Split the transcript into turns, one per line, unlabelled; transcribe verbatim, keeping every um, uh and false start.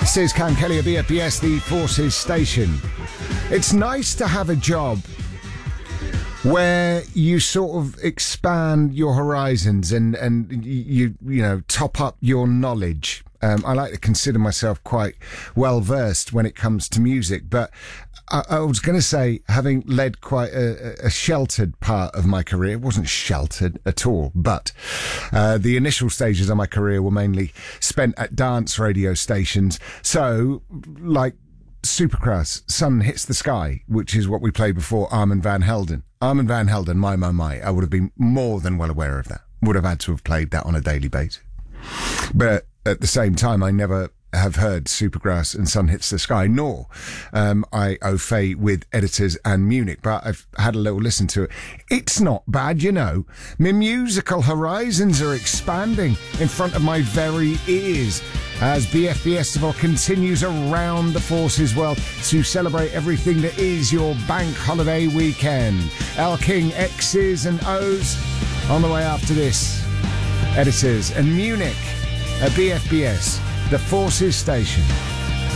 This is Cam Kelly at B F B S, the Forces station. It's nice to have a job where you sort of expand your horizons and, and you, you know, top up your knowledge. Um, I like to consider myself quite well versed when it comes to music, but I, I was going to say, having led quite a, a sheltered part of my career, it wasn't sheltered at all, but uh, the initial stages of my career were mainly spent at dance radio stations. So, like Supercross, Sun Hits the Sky, which is what we played before Armand Van Helden. Armand Van Helden, my, my, my, I would have been more than well aware of that. Would have had to have played that on a daily basis. But at the same time, I never have heard Supergrass and Sun Hits the Sky, nor um, I au fait with Editors and Munich, but I've had a little listen to it. It's not bad, you know. My musical horizons are expanding in front of my very ears as B F B Festival continues around the Forces world to celebrate everything that is your bank holiday weekend. Al King, X's and O's on the way after this. Editors and Munich at B F B S, the Forces station.